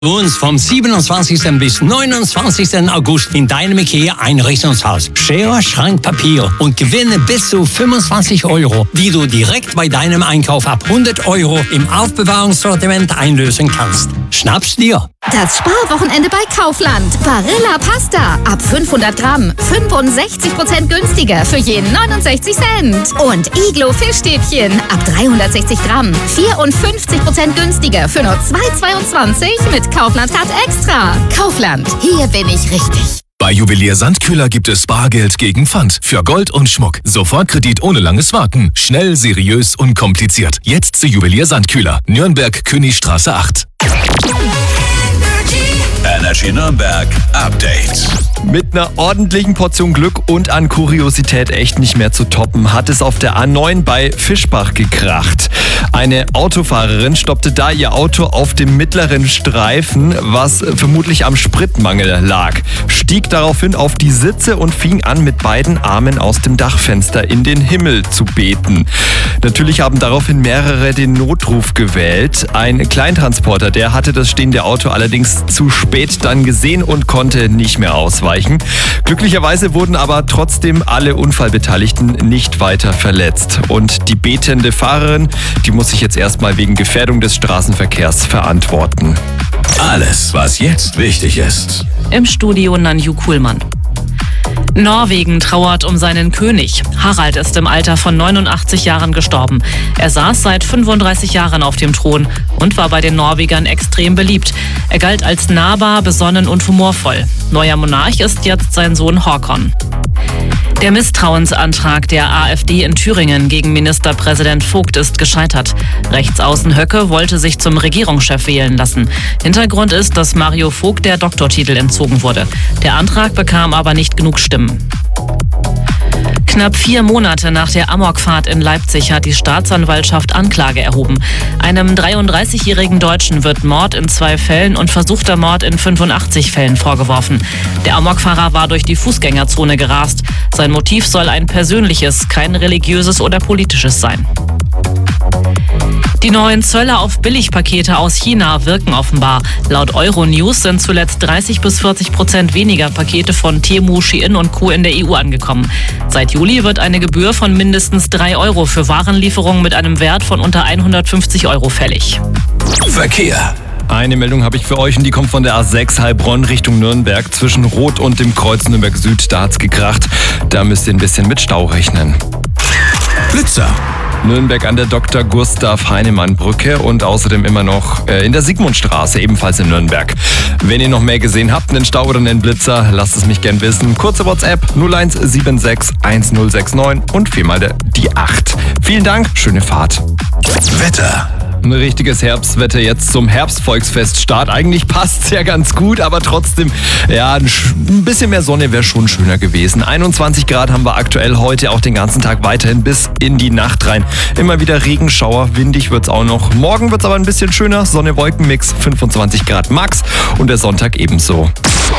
Uns vom 27. bis 29. August in deinem IKEA-Einrichtungshaus. Schere, Schrank, Papier und gewinne bis zu 25 €, die du direkt bei deinem Einkauf ab 100 € im Aufbewahrungssortiment einlösen kannst. Schnapp's dir! Das Sparwochenende bei Kaufland. Barilla Pasta. Ab 500 Gramm. 65% günstiger für je 69 Cent. Und Iglo Fischstäbchen. Ab 360 Gramm. 54% günstiger für nur 2,22 mit Kaufland Card Extra. Kaufland. Hier bin ich richtig. Bei Juwelier Sandkühler gibt es Bargeld gegen Pfand für Gold und Schmuck. Sofortkredit ohne langes Warten. Schnell, seriös, unkompliziert. Jetzt zu Juwelier Sandkühler. Nürnberg, Königstraße 8. Energy Nürnberg Update. Mit einer ordentlichen Portion Glück und an Kuriosität echt nicht mehr zu toppen, hat es auf der A9 bei Fischbach gekracht. Eine Autofahrerin stoppte da ihr Auto auf dem mittleren Streifen, was vermutlich am Spritmangel lag, stieg daraufhin auf die Sitze und fing an, mit beiden Armen aus dem Dachfenster in den Himmel zu beten. Natürlich haben daraufhin mehrere den Notruf gewählt. Ein Kleintransporter, der hatte das stehende Auto allerdings zu spät dann gesehen und konnte nicht mehr ausweichen. Glücklicherweise wurden aber trotzdem alle Unfallbeteiligten nicht weiter verletzt. Und die betende Fahrerin, die muss sich jetzt erstmal wegen Gefährdung des Straßenverkehrs verantworten. Alles, was jetzt wichtig ist. Im Studio Nanju Kuhlmann. Norwegen trauert um seinen König. Harald ist im Alter von 89 Jahren gestorben. Er saß seit 35 Jahren auf dem Thron und war bei den Norwegern extrem beliebt. Er galt als nahbar, besonnen und humorvoll. Neuer Monarch ist jetzt sein Sohn Håkon. Der Misstrauensantrag der AfD in Thüringen gegen Ministerpräsident Vogt ist gescheitert. Rechtsaußen Höcke wollte sich zum Regierungschef wählen lassen. Hintergrund ist, dass Mario Vogt der Doktortitel entzogen wurde. Der Antrag bekam aber nicht genug Stimmen. Knapp 4 Monate nach der Amokfahrt in Leipzig hat die Staatsanwaltschaft Anklage erhoben. Einem 33-jährigen Deutschen wird Mord in 2 Fällen und versuchter Mord in 85 Fällen vorgeworfen. Der Amokfahrer war durch die Fußgängerzone gerast. Sein Motiv soll ein persönliches, kein religiöses oder politisches sein. Die neuen Zölle auf Billigpakete aus China wirken offenbar. Laut Euronews sind zuletzt 30-40% weniger Pakete von Temu, Shein und Co. in der EU angekommen. Seit Juli wird eine Gebühr von mindestens 3 € für Warenlieferungen mit einem Wert von unter 150 € fällig. Verkehr. Eine Meldung habe ich für euch und die kommt von der A6 Heilbronn Richtung Nürnberg. Zwischen Rot und dem Kreuz Nürnberg Süd, da hat's gekracht. Da müsst ihr ein bisschen mit Stau rechnen. Blitzer. Nürnberg an der Dr. Gustav Heinemann Brücke und außerdem immer noch in der Sigmundstraße, ebenfalls in Nürnberg. Wenn ihr noch mehr gesehen habt, einen Stau oder einen Blitzer, lasst es mich gern wissen. Kurze WhatsApp 0176 1069 und 4 die 8. Vielen Dank, schöne Fahrt. Wetter. Ein richtiges Herbstwetter jetzt zum Herbstvolksfeststart. Eigentlich passt's ja ganz gut, aber trotzdem, ja, ein bisschen mehr Sonne wäre schon schöner gewesen. 21 Grad haben wir aktuell heute, auch den ganzen Tag weiterhin bis in die Nacht rein. Immer wieder Regenschauer, windig wird's auch noch. Morgen wird's aber ein bisschen schöner, Sonne-Wolken-Mix, 25 Grad max und der Sonntag ebenso.